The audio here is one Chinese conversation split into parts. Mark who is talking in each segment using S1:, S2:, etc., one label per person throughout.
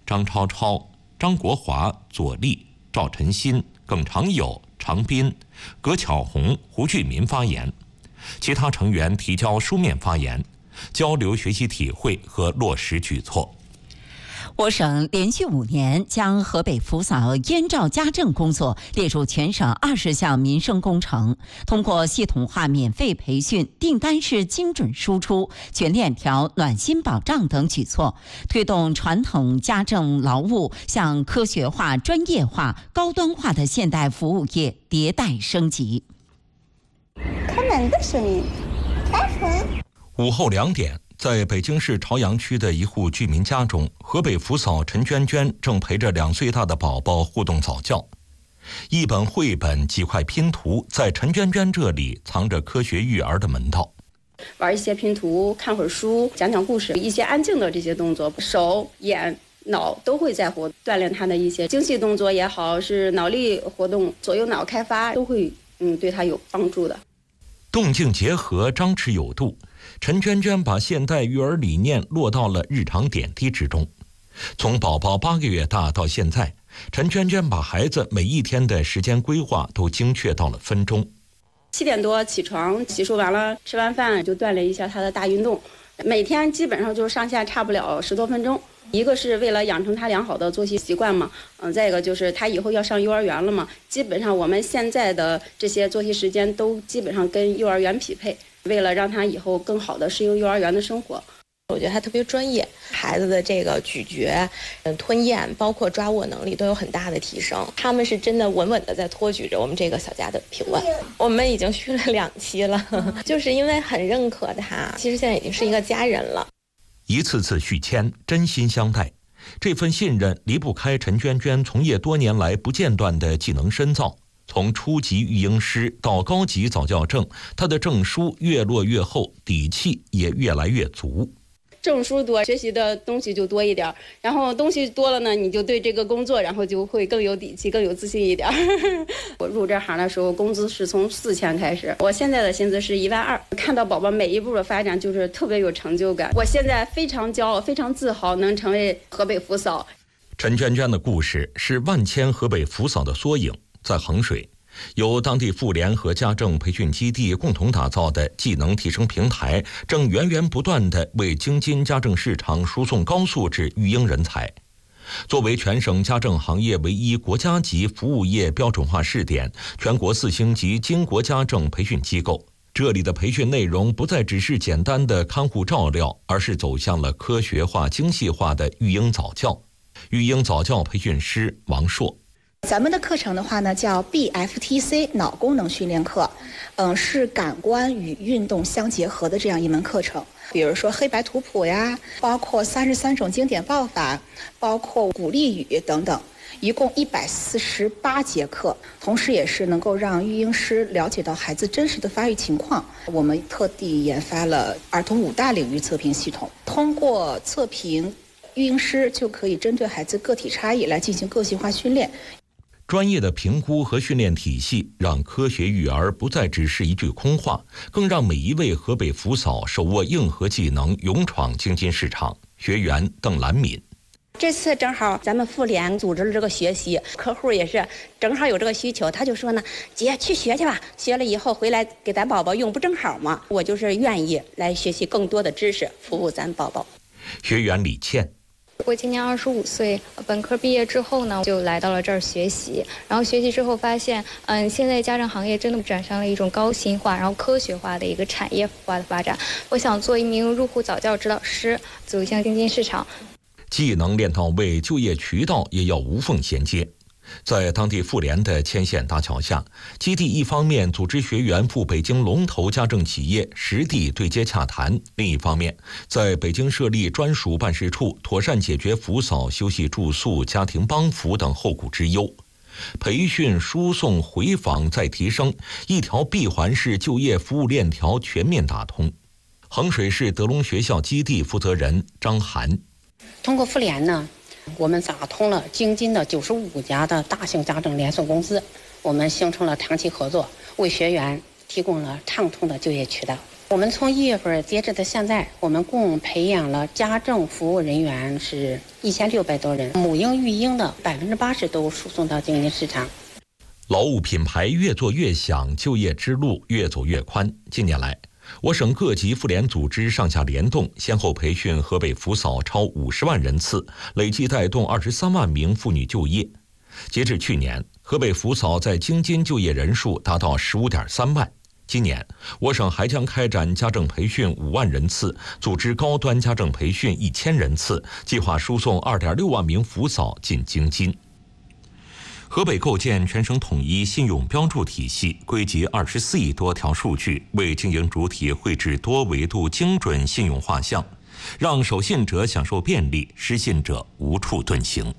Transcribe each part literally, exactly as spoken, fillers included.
S1: 张超超、张国华、左立、赵晨新、耿长友、常斌、葛巧红、胡俊民发言，其他成员提交书面发言，交流学习体会和落实举措。
S2: 我省连续五年将河北扶嫂燕赵家政工作列入全省二十项民生工程，通过系统化免费培训、订单式精准输出、全链条暖心保障等举措，推动传统家政劳务向科学化、专业化、高端化的现代服务业迭代升级。
S3: 开门的声音，开门。
S1: 午后两点。在北京市朝阳区的一户居民家中，河北扶嫂陈娟娟正陪着两岁大的宝宝互动早教。一本绘本，几块拼图，在陈娟娟这里藏着科学育儿的门道。
S4: 玩一些拼图，看会儿书，讲讲故事，一些安静的这些动作，手、眼、脑都会在活，锻炼他的一些精细动作也好，是脑力活动、左右脑开发都会，嗯，对他有帮助的。
S1: 动静结合，张弛有度。陈娟娟把现代育儿理念落到了日常点滴之中。从宝宝八个月大到现在，陈娟娟把孩子每一天的时间规划都精确到了分钟。
S4: 七点多起床，洗漱完了，吃完饭就锻炼一下他的大运动，每天基本上就是上下差不了十多分钟。一个是为了养成他良好的作息习惯嘛，嗯，再一个就是他以后要上幼儿园了嘛，基本上我们现在的这些作息时间都基本上跟幼儿园匹配，为了让他以后更好的适应幼儿园的生活。
S5: 我觉得他特别专业，孩子的这个咀嚼、嗯吞咽，包括抓握能力都有很大的提升。他们是真的稳稳的在托举着我们这个小家的平稳。我们已经续了两期了，就是因为很认可他，其实现在已经是一个家人了。
S1: 一次次续签，真心相待，这份信任离不开陈娟娟从业多年来不间断的技能深造。从初级育婴师到高级早教证，她的证书越落越厚，底气也越来越足。
S4: 证书多，学习的东西就多一点，然后东西多了呢，你就对这个工作，然后就会更有底气，更有自信一点。我入这行的时候，工资是从四千开始，我现在的薪资是一万二。看到宝宝每一步的发展，就是特别有成就感。我现在非常骄傲，非常自豪，能成为河北扶嫂。
S1: 陈娟娟的故事是万千河北扶嫂的缩影。在衡水，由当地妇联和家政培训基地共同打造的技能提升平台，正源源不断地为京津家政市场输送高素质育婴人才。作为全省家政行业唯一国家级服务业标准化试点、全国四星级经国家政培训机构，这里的培训内容不再只是简单的看护照料，而是走向了科学化、精细化的育婴早教。育婴早教培训师王硕。
S6: 咱们的课程的话呢，叫 B F T C 脑功能训练课，嗯，是感官与运动相结合的这样一门课程。比如说黑白图谱呀，包括三十三种经典报法，包括鼓励语等等，一共一百四十八节课，同时也是能够让育婴师了解到孩子真实的发育情况。我们特地研发了儿童五大领域测评系统，通过测评，育婴师就可以针对孩子个体差异来进行个性化训练。
S1: 专业的评估和训练体系，让科学育儿不再只是一句空话，更让每一位河北扶嫂手握硬核技能，勇闯京津市场。学员邓兰敏。
S7: 这次正好咱们妇联组织了这个学习，客户也是正好有这个需求，他就说呢，姐去学去吧，学了以后回来给咱宝宝用，不正好吗？我就是愿意来学习更多的知识，服务咱宝宝。
S1: 学员李倩。
S8: 我今年二十五岁，本科毕业之后呢，就来到了这儿学习。然后学习之后发现，嗯，现在家政行业真的转向了一种高薪化，然后科学化的一个产业化的发展。我想做一名入户早教指导师，走向京津市场。
S1: 技能练到位，就业渠道也要无缝衔接。在当地妇联的牵线搭桥下，基地一方面组织学员赴北京龙头家政企业实地对接洽谈，另一方面在北京设立专属办事处，妥善解决扶嫂休息住宿、家庭帮扶等后顾之忧。培训、输送、回访再提升，一条闭环式就业服务链条全面打通。衡水市德龙学校基地负责人张涵。
S9: 通过妇联呢，我们打通了京津的九十五家的大型家政连锁公司，我们形成了长期合作，为学员提供了畅通的就业渠道。 我们从一月份截止到现在，我们共培养了家政服务人员是一千六百多人，母婴育婴的百分之八十都输送到京津市场。
S1: 劳务品牌越做越响，就业之路越走越宽。近年来，我省各级妇联组织上下联动，先后培训河北扶嫂超五十万人次，累计带动二十三万名妇女就业。截至去年，河北扶嫂在京津就业人数达到十五点三万。今年，我省还将开展家政培训五万人次，组织高端家政培训一千人次，计划输送二点六万名扶嫂进京津。河北构建全省统一信用标注体系，归集二十四亿多条数据，为经营主体绘制多维度精准信用画像，让守信者享受便利，失信者无处遁形。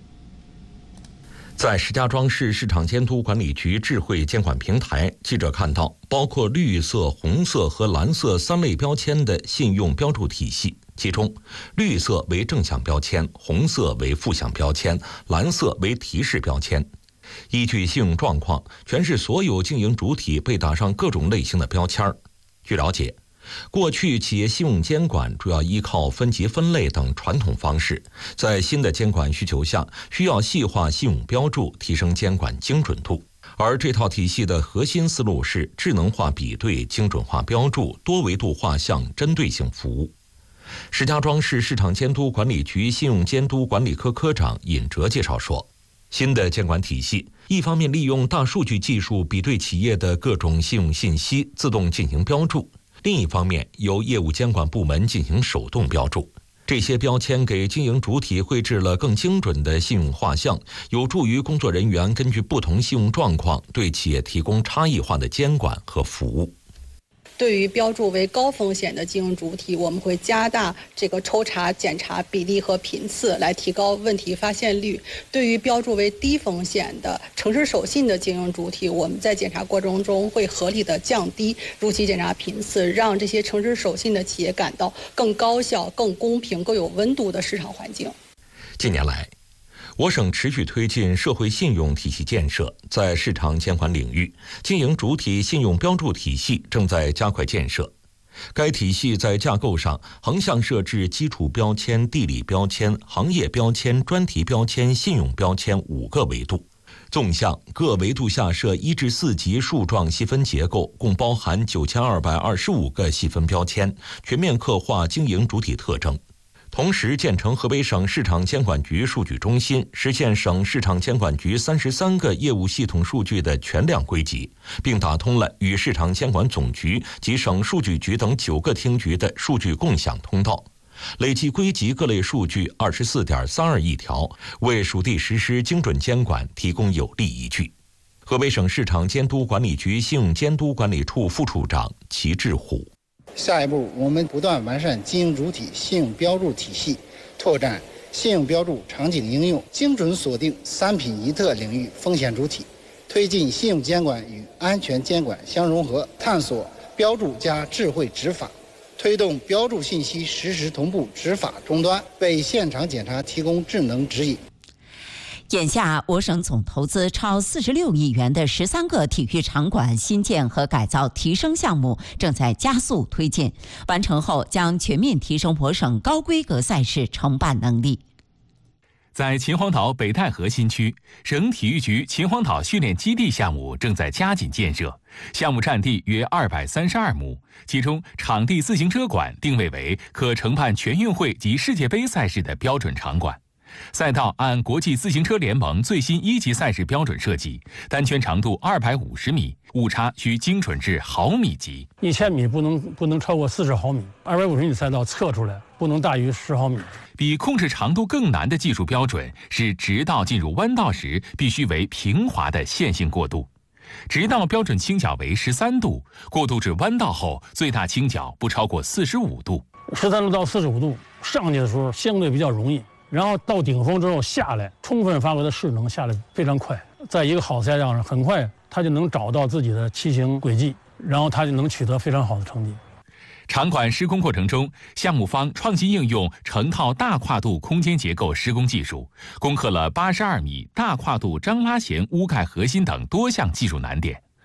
S1: 在石家庄市市场监督管理局智慧监管平台，记者看到包括绿色、红色和蓝色三类标签的信用标注体系，其中绿色为正向标签，红色为负向标签，蓝色为提示标签。依据信用状况，全市所有经营主体被打上各种类型的标签。据了解，过去企业信用监管主要依靠分级分类等传统方式，在新的监管需求下，需要细化信用标注，提升监管精准度。而这套体系的核心思路是智能化比对、精准化标注、多维度画像、针对性服务。石家庄市市场监督管理局信用监督管理科科长尹哲介绍说，新的监管体系一方面利用大数据技术比对企业的各种信用信息，自动进行标注，另一方面由业务监管部门进行手动标注。这些标签给经营主体绘制了更精准的信用画像，有助于工作人员根据不同信用状况对企业提供差异化的监管和服务。
S10: 对于标注为高风险的经营主体，我们会加大这个抽查检查比例和频次，来提高问题发现率。对于标注为低风险的诚实守信的经营主体，我们在检查过程中会合理的降低如期检查频次，让这些诚实守信的企业感到更高效、更公平、更有温度的市场环境。
S1: 近年来，我省持续推进社会信用体系建设，在市场监管领域，经营主体信用标注体系正在加快建设。该体系在架构上横向设置基础标签、地理标签、行业标签、专题标签、信用标签五个维度，纵向各维度下设一至四级树状细分结构，共包含九千二百二十五个细分标签，全面刻画经营主体特征。同时建成河北省市场监管局数据中心，实现省市场监管局三十三个业务系统数据的全量归集，并打通了与市场监管总局及省数据局等九个厅局的数据共享通道，累计归集各类数据二十四点三二亿条，为属地实施精准监管提供有力依据。河北省市场监督管理局信用监督管理处副处长齐志虎。
S11: 下一步，我们不断完善经营主体信用标注体系，拓展信用标注场景应用，精准锁定三品一特领域风险主体，推进信用监管与安全监管相融合，探索标注加智慧执法，推动标注信息实时同步执法终端，为现场检查提供智能指引。
S2: 眼下，我省总投资超四十六亿元的十三个体育场馆新建和改造提升项目正在加速推进，完成后将全面提升我省高规格赛事承办能力。
S12: 在秦皇岛北戴河新区，省体育局秦皇岛训练基地项目正在加紧建设，项目占地约二百三十二亩，其中场地自行车馆定位为可承办全运会及世界杯赛事的标准场馆。赛道按国际自行车联盟最新一级赛事标准设计，单圈长度二百五十米，误差需精准至毫米级。
S13: 一千米不能不能超过四十毫米，二百五十米赛道测出来不能大于十毫米。
S12: 比控制长度更难的技术标准是直道进入弯道时必须为平滑的线性过渡。直道标准倾角为十三度，过渡至弯道后最大倾角不超过四十五度。
S13: 十三度到四十五度上去的时候相对比较容易。然后到顶峰之后下来，充分发挥的势能下来非常快，在一个好赛道上，很快他就能找到自己的骑行轨迹，然后他就能取得非常好的成绩。
S12: 场馆施工过程中，项目方创新应用成套大跨度空间结构施工技术，攻克了八十二米大跨度张拉弦屋盖核心等多项技术难点。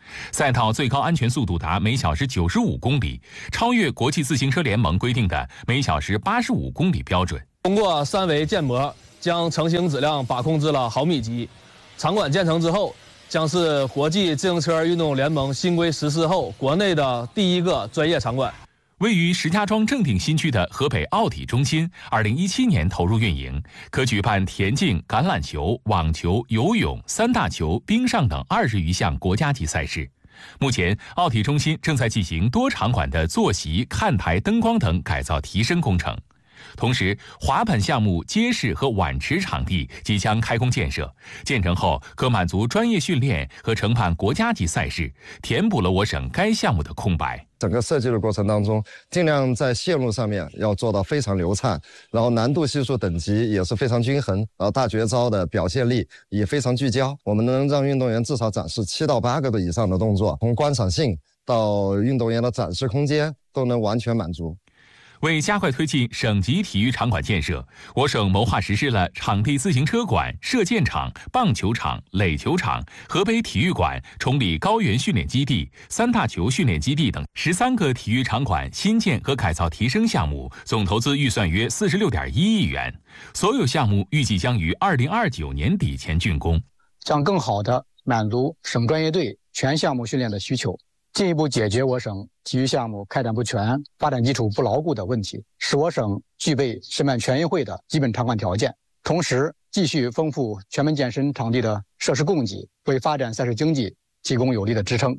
S12: 赛道最高安全速度达每小时九十五公里，超越国际自行车联盟规定的每小时八十五公里标准。
S14: 通过三维建模，将成型质量把控至了毫米级。场馆建成之后，将是国际自行车运动联盟新规实施后国内的第一个专业场馆。
S12: 位于石家庄正定新区的河北奥体中心，二零一七年投入运营，可举办田径、橄榄球、网球、游泳、三大球、冰上等二十余项国家级赛事。目前，奥体中心正在进行多场馆的坐席、看台、灯光等改造提升工程。同时，滑板项目街市和碗池场地即将开工建设，建成后可满足专业训练和承办国家级赛事，填补了我省该项目的空白。
S15: 整个设计的过程当中，尽量在线路上面要做到非常流畅，然后难度系数等级也是非常均衡，然后大绝招的表现力也非常聚焦。我们能让运动员至少展示七到八个的以上的动作，从观赏性到运动员的展示空间都能完全满足。
S12: 为加快推进省级体育场馆建设，我省谋划实施了场地自行车馆、射箭场、棒球场、垒球场、河北体育馆、崇礼高原训练基地、三大球训练基地等十三个体育场馆新建和改造提升项目，总投资预算约四十六点一亿元。所有项目预计将于二零二九年底前竣工，
S16: 将更好地满足省专业队全项目训练的需求，进一步解决我省体育项目开展不全、发展基础不牢固的问题，使我省具备申办全运会的基本场馆条件。同时，继续丰富全门健身场地的设施供给，为发展赛事经济提供有力的支撑。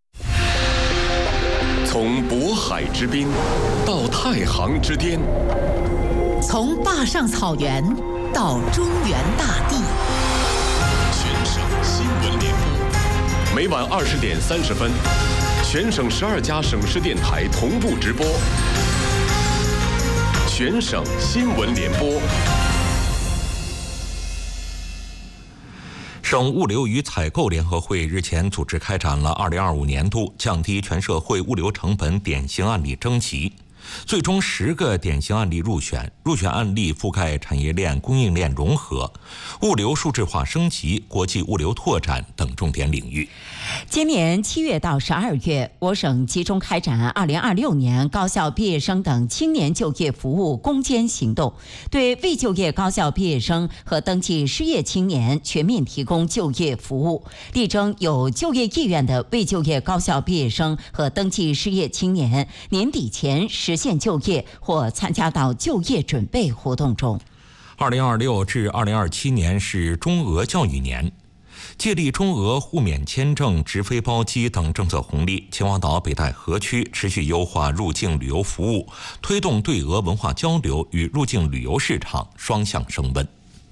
S17: 从渤海之滨到太行之巅，
S18: 从坝上草原到中原大地，
S17: 全省新闻联播，每晚二十点三十分。全省十二家省市电台同步直播，全省新闻联播。
S1: 省物流与采购联合会日前组织开展了二零二五年度降低全社会物流成本典型案例征集。最终十个典型案例入选，入选案例覆盖产业链、供应链融合、物流数字化升级、国际物流拓展等重点领域。
S2: 今年七月到十二月，我省集中开展二零二六年高校毕业生等青年就业服务攻坚行动，对未就业高校毕业生和登记失业青年全面提供就业服务，力争有就业意愿的未就业高校毕业生和登记失业青年年底前实现就业或参加到就业准备活动中。
S1: 二零二六至二零二七年是中俄教育年。借力中俄互免签证、直飞包机等政策红利，秦皇岛北戴河区持续优化入境旅游服务，推动对俄文化交流与入境旅游市场双向升温。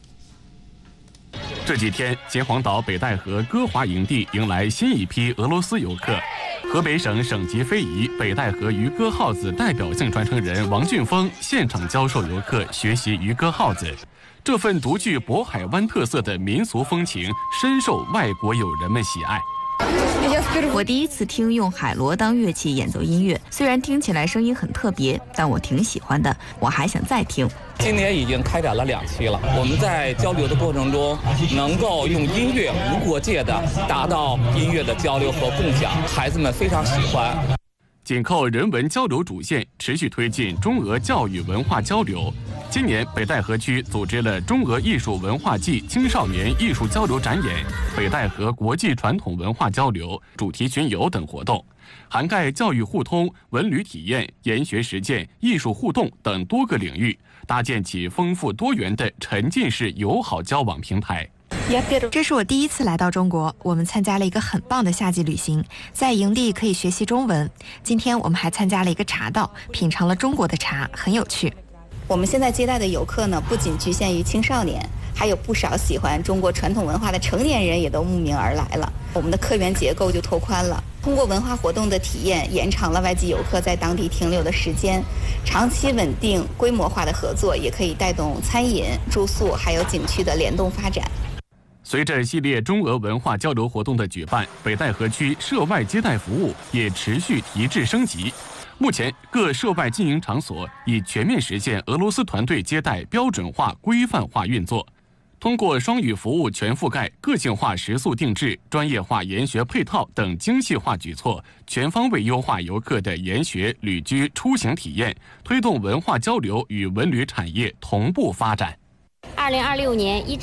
S19: 这几天，秦皇岛北戴河歌华营地迎来新一批俄罗斯游客。河北省省级非遗北戴河渔歌号子代表性传承人王俊峰现场教授游客学习渔歌号子。这份独具渤海湾特色的民俗风情，深受外国友人们喜爱。
S20: 我第一次听用海螺当乐器演奏音乐，虽然听起来声音很特别，但我挺喜欢的，我还想再听。
S21: 今年已经开展了两期了，我们在交流的过程中，能够用音乐无国界的达到音乐的交流和共享，孩子们非常喜欢。
S19: 紧扣人文交流主线，持续推进中俄教育文化交流。今年北戴河区组织了中俄艺术文化季青少年艺术交流展演、北戴河国际传统文化交流、主题巡游等活动，涵盖教育互通、文旅体验、研学实践、艺术互动等多个领域，搭建起丰富多元的沉浸式友好交往平台。
S22: 这是我第一次来到中国，我们参加了一个很棒的夏季旅行，在营地可以学习中文。今天我们还参加了一个茶道，品尝了中国的茶，很有趣。
S23: 我们现在接待的游客呢，不仅局限于青少年，还有不少喜欢中国传统文化的成年人也都慕名而来了。我们的客源结构就拓宽了，通过文化活动的体验，延长了外籍游客在当地停留的时间。长期稳定、规模化的合作，也可以带动餐饮、住宿还有景区的联动发展。
S19: 随着系列中俄文化交流活动的举办，北戴河区涉外接待服务也持续提质升级。目前，各涉外经营场所已全面实现俄罗斯团队接待标准化、规范化运作。 通过双语服务全覆盖、个性化食宿定制、专业化研学配套等精细化举措，全方位优化游客的研学、旅居、出行体验，推动文化交流与文旅产业同步发展。
S3: 二零二六年一至